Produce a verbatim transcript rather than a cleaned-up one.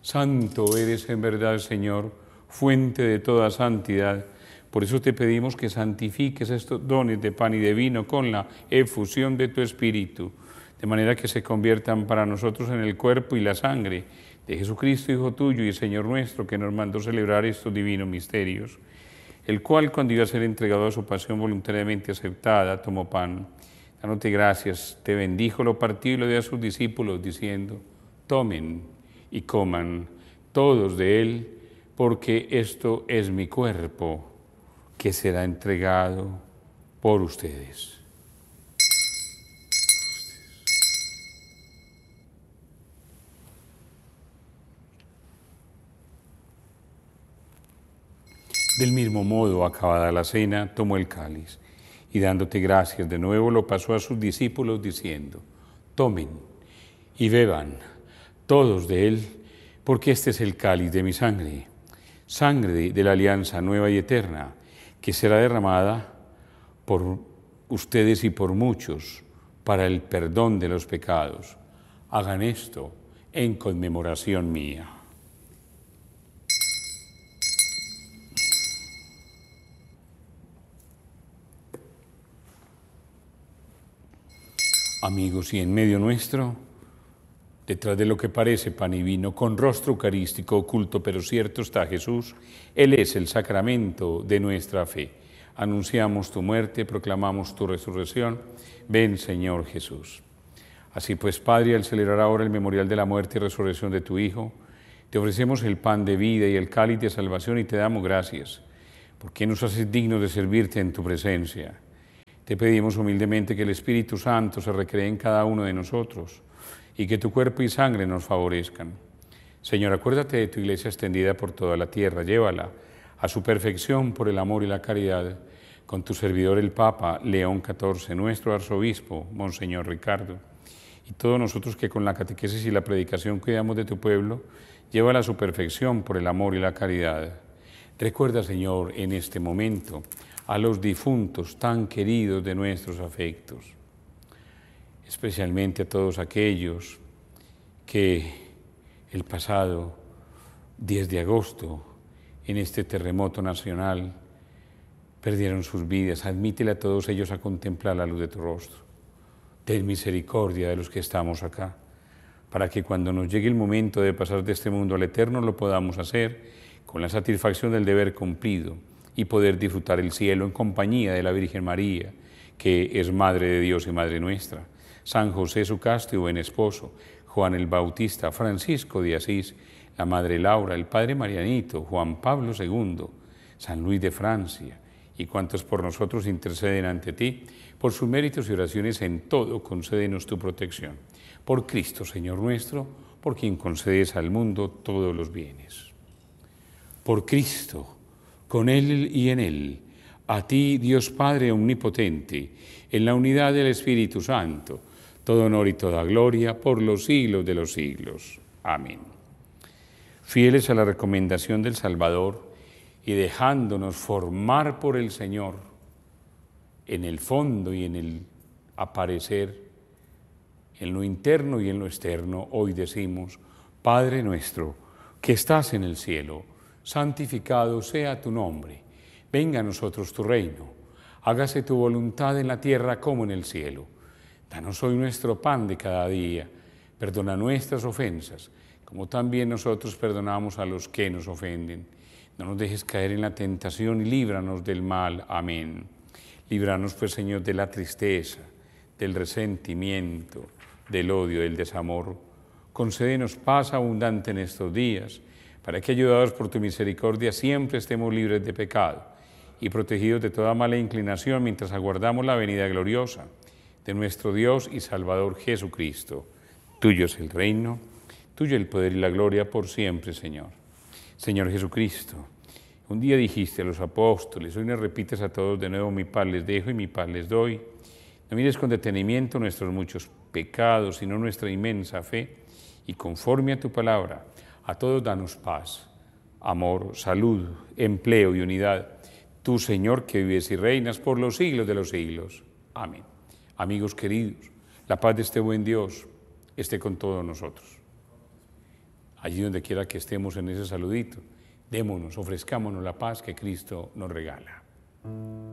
Santo eres en verdad, Señor, fuente de toda santidad. Por eso te pedimos que santifiques estos dones de pan y de vino con la efusión de tu Espíritu, de manera que se conviertan para nosotros en el cuerpo y la sangre de Jesucristo, Hijo tuyo y Señor nuestro, que nos mandó celebrar estos divinos misterios, el cual, cuando iba a ser entregado a su pasión voluntariamente aceptada, tomó pan, dándote gracias, te bendijo, lo partió y lo dio a sus discípulos, diciendo: tomen y coman todos de él, porque esto es mi cuerpo, que será entregado por ustedes. Del mismo modo, acabada la cena, tomó el cáliz y dándote gracias de nuevo lo pasó a sus discípulos diciendo: tomen y beban todos de él, porque este es el cáliz de mi sangre, sangre de la alianza nueva y eterna, que será derramada por ustedes y por muchos para el perdón de los pecados. Hagan esto en conmemoración mía. Amigos, y en medio nuestro, detrás de lo que parece pan y vino, con rostro eucarístico oculto pero cierto, está Jesús. Él es el sacramento de nuestra fe. Anunciamos tu muerte, proclamamos tu resurrección. Ven, Señor Jesús. Así pues, Padre, al celebrar ahora el memorial de la muerte y resurrección de tu Hijo, te ofrecemos el pan de vida y el cáliz de salvación y te damos gracias, porque nos haces dignos de servirte en tu presencia. Te pedimos humildemente que el Espíritu Santo se recree en cada uno de nosotros y que tu cuerpo y sangre nos favorezcan. Señor, acuérdate de tu iglesia extendida por toda la tierra, llévala a su perfección por el amor y la caridad, con tu servidor el Papa León catorce, nuestro arzobispo, Monseñor Ricardo, y todos nosotros que con la catequesis y la predicación cuidamos de tu pueblo, llévala a su perfección por el amor y la caridad. Recuerda, Señor, en este momento a los difuntos tan queridos de nuestros afectos, especialmente a todos aquellos que el pasado diez de agosto, en este terremoto nacional, perdieron sus vidas. Admítele a todos ellos a contemplar la luz de tu rostro. Ten misericordia de los que estamos acá, para que cuando nos llegue el momento de pasar de este mundo al eterno lo podamos hacer con la satisfacción del deber cumplido y poder disfrutar el cielo en compañía de la Virgen María, que es Madre de Dios y Madre nuestra, San José su casto y buen esposo, Juan el Bautista, Francisco de Asís, la Madre Laura, el Padre Marianito, Juan Pablo segundo, San Luis de Francia, y cuantos por nosotros interceden ante ti, por sus méritos y oraciones en todo, concédenos tu protección. Por Cristo, Señor nuestro, por quien concedes al mundo todos los bienes. Por Cristo, con Él y en Él, a ti, Dios Padre omnipotente, en la unidad del Espíritu Santo, todo honor y toda gloria por los siglos de los siglos. Amén. Fieles a la recomendación del Salvador y dejándonos formar por el Señor en el fondo y en el aparecer, en lo interno y en lo externo, hoy decimos: Padre nuestro, que estás en el cielo, santificado sea tu nombre. Venga a nosotros tu reino. Hágase tu voluntad en la tierra como en el cielo. Danos hoy nuestro pan de cada día. Perdona nuestras ofensas, como también nosotros perdonamos a los que nos ofenden. No nos dejes caer en la tentación y líbranos del mal. Amén. Líbranos, pues, Señor, de la tristeza, del resentimiento, del odio, del desamor. Concédenos paz abundante en estos días, para que, ayudados por tu misericordia, siempre estemos libres de pecado y protegidos de toda mala inclinación mientras aguardamos la venida gloriosa de nuestro Dios y Salvador Jesucristo. Tuyo es el reino, tuyo el poder y la gloria por siempre, Señor. Señor Jesucristo, un día dijiste a los apóstoles, hoy nos repites a todos de nuevo: mi paz les dejo y mi paz les doy. No mires con detenimiento nuestros muchos pecados, sino nuestra inmensa fe, y conforme a tu palabra, a todos danos paz, amor, salud, empleo y unidad. Tú, Señor, que vives y reinas por los siglos de los siglos. Amén. Amigos queridos, la paz de este buen Dios esté con todos nosotros. allí donde quiera que estemos en ese saludito, démonos, ofrezcámonos la paz que Cristo nos regala.